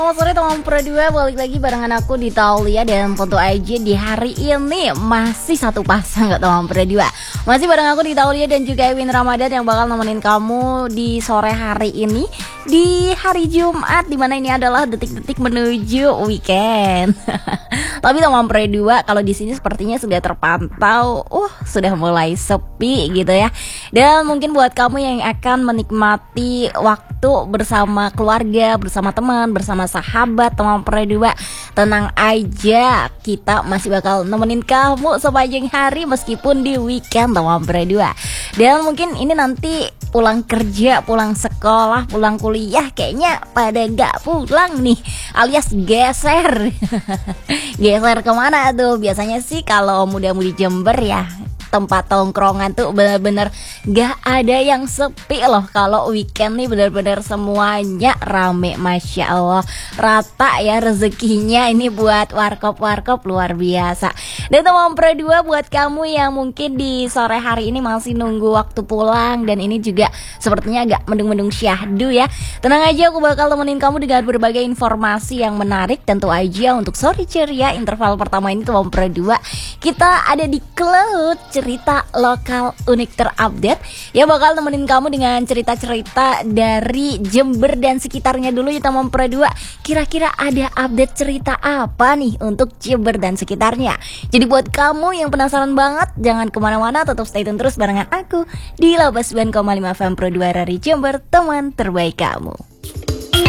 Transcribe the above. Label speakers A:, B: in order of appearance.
A: Selamat sore teman Pro 2, balik lagi barengan aku di Taulia. Dan tentu aja di hari ini masih satu pasang gak teman Pro 2. Masih bareng aku di Taulia dan juga Ewin Ramadan yang bakal nemenin kamu di sore hari ini, di hari Jumat, dimana ini adalah detik-detik menuju weekend. Tapi teman Pro 2, kalau di sini sepertinya sudah terpantau sudah mulai sepi gitu ya. Dan mungkin buat kamu yang akan menikmati waktu bersama keluarga, bersama teman, bersama sahabat teman Pro 2, tenang aja, kita masih bakal nemenin kamu sepanjang hari meskipun di weekend teman Pro 2. Dan mungkin ini nanti pulang kerja, pulang sekolah, pulang kuliah kayaknya pada gak pulang nih, alias geser. Geser kemana tuh? Biasanya sih kalau muda-mudi Jember ya, tempat tongkrongan tuh bener-bener gak ada yang sepi loh. Kalau weekend nih bener-bener semuanya rame, Masya Allah. Rata ya rezekinya ini buat warkop-warkop luar biasa. Dan teman Pro 2, buat kamu yang mungkin di sore hari ini masih nunggu waktu pulang, dan ini juga sepertinya agak mendung-mendung syahdu ya, tenang aja, aku bakal temenin kamu dengan berbagai informasi yang menarik. Tentu aja untuk sore ceria interval pertama ini teman Pro 2, kita ada di Cloud cerita lokal unik terupdate yang bakal nemenin kamu dengan cerita-cerita dari Jember dan sekitarnya dulu ya teman Pro 2. Kira-kira ada update cerita apa nih untuk Jember dan sekitarnya? Jadi buat kamu yang penasaran banget, jangan kemana-mana, tetap stay tune terus barengan aku di 89,5 FM Pro 2 dari Jember, teman terbaik kamu.